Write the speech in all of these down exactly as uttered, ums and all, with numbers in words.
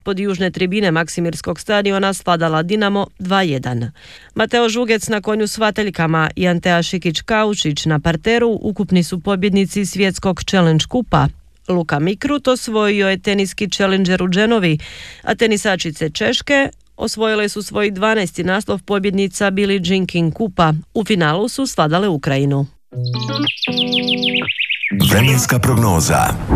Pod južne tribine Maksimirskog stadiona svladala Dinamo dva jedan. Mateo Žugec na konju s vateljkama i Antea Šikić-Kaučić na parteru ukupni su pobjednici svjetskog Challenge kupa. Luka Mikrut osvojio je teniski Challenger u Genovi, a tenisačice Češke osvojile su svoj dvanaesti naslov pobjednica Billie Jean King kupa. U finalu su svladale Ukrajinu. Vremenska prognoza.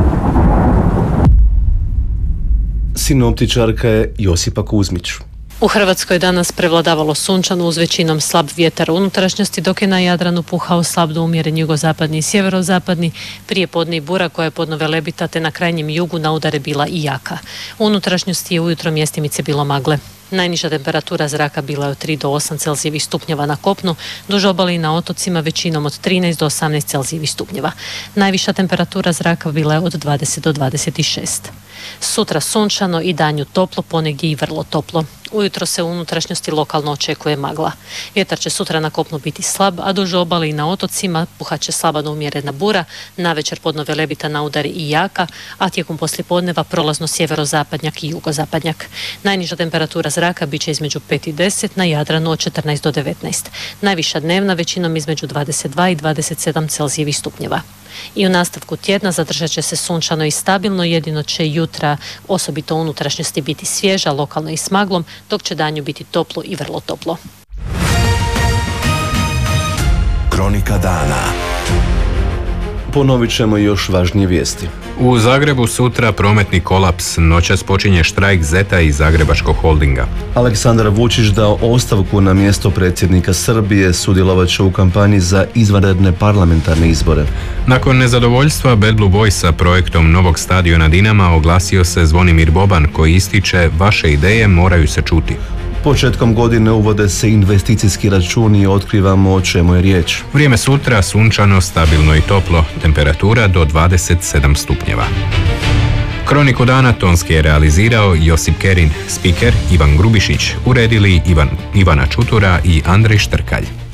Sinoptičarka je Josipa Kuzmić. U Hrvatskoj danas prevladavalo sunčano uz većinom slab vjetar u unutrašnjosti, dok je na Jadranu puhao slab do umjeren jugozapadni i sjeverozapadni, prije podne i bura koja je podno Velebita, te na krajnjem jugu na udare bila i jaka. U unutrašnjosti je ujutro mjestimice bilo magle. Najniža temperatura zraka bila je od tri do osam Celzijevih stupnjeva na kopnu, duž obale i na otocima većinom od trinaest do osamnaest Celzijevih stupnjeva. Najviša temperatura zraka bila je od dvadeset do dvadeset šest. Sutra sunčano i danju toplo, ponegdje i vrlo toplo. Ujutro se u unutrašnjosti lokalno očekuje magla. Vjetar će sutra na kopnu biti slab, a duž obale i na otocima puhat će slaba do umjerena bura, navečer podno Velebita na udari i jaka, a tijekom poslijepodneva prolazno sjeverozapadnjak i jugozapadnjak. Najniža temperatura zraka bit će između pet i deset, na Jadranu od četrnaest do devetnaest. Najviša dnevna većinom između dvadeset dva i dvadeset sedam Celzijevih stupnjeva. I u nastavku tjedna zadržat će se sunčano i stabilno, jedino će jutra osobito u unutrašnjosti biti svježa, lokalno i s maglom, dok će danju biti toplo i vrlo toplo. Kronika dana. Ponovit ćemo još važnije vijesti. U Zagrebu sutra prometni kolaps, noćas počinje štrajk Zeta i Zagrebačkog holdinga. Aleksandar Vučić dao ostavku na mjesto predsjednika Srbije, sudjelovat će u kampanji za izvanredne parlamentarne izbore. Nakon nezadovoljstva Bad Blue Boysa projektom novog stadiona Dinama oglasio se Zvonimir Boban koji ističe: vaše ideje moraju se čuti. Početkom godine uvode se investicijski računi i otkrivamo o čemu je riječ. Vrijeme sutra sunčano, stabilno i toplo, temperatura do dvadeset sedam stupnjeva. Kroniku dana tonski je realizirao Josip Kerin, spiker Ivan Grubišić, uredili Ivan, Ivana Čutura i Andrej Štrkalj.